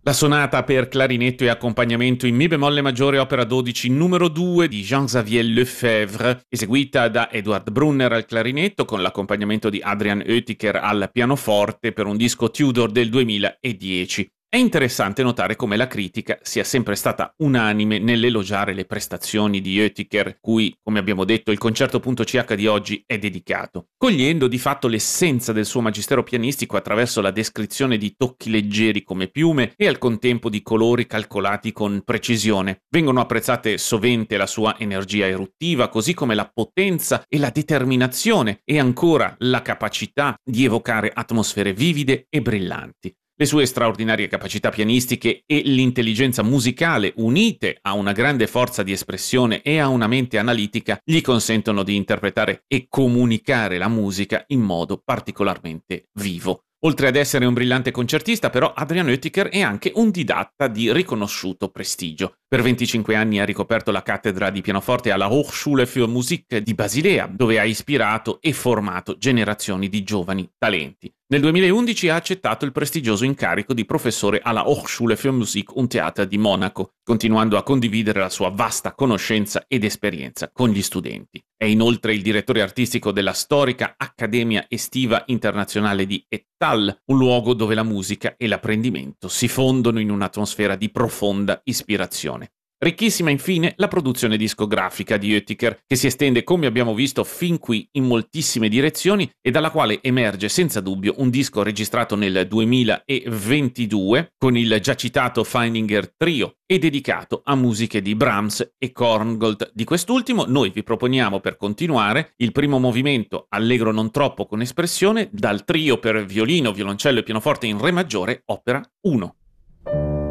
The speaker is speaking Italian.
La sonata per clarinetto e accompagnamento in Mi bemolle maggiore opera 12 numero 2 di Jean-Xavier Lefebvre, eseguita da Edward Brunner al clarinetto con l'accompagnamento di Adrian Oettinger al pianoforte per un disco Tudor del 2010. È interessante notare come la critica sia sempre stata unanime nell'elogiare le prestazioni di Oettinger, cui, come abbiamo detto, il concerto.ch di oggi è dedicato, cogliendo di fatto l'essenza del suo magistero pianistico attraverso la descrizione di tocchi leggeri come piume e al contempo di colori calcolati con precisione. Vengono apprezzate sovente la sua energia eruttiva, così come la potenza e la determinazione e ancora la capacità di evocare atmosfere vivide e brillanti. Le sue straordinarie capacità pianistiche e l'intelligenza musicale, unite a una grande forza di espressione e a una mente analitica, gli consentono di interpretare e comunicare la musica in modo particolarmente vivo. Oltre ad essere un brillante concertista, però, Adrian Oettinger è anche un didatta di riconosciuto prestigio. Per 25 anni ha ricoperto la cattedra di pianoforte alla Hochschule für Musik di Basilea, dove ha ispirato e formato generazioni di giovani talenti. Nel 2011 ha accettato il prestigioso incarico di professore alla Hochschule für Musik und Theater di Monaco, continuando a condividere la sua vasta conoscenza ed esperienza con gli studenti. È inoltre il direttore artistico della storica Accademia Estiva Internazionale di Ettal, un luogo dove la musica e l'apprendimento si fondono in un'atmosfera di profonda ispirazione. Ricchissima infine la produzione discografica di Oettinger, che si estende, come abbiamo visto, fin qui in moltissime direzioni e dalla quale emerge senza dubbio un disco registrato nel 2022 con il già citato Feininger Trio e dedicato a musiche di Brahms e Korngold. Di quest'ultimo noi vi proponiamo, per continuare, il primo movimento allegro non troppo con espressione dal trio per violino, violoncello e pianoforte in re maggiore, opera 1.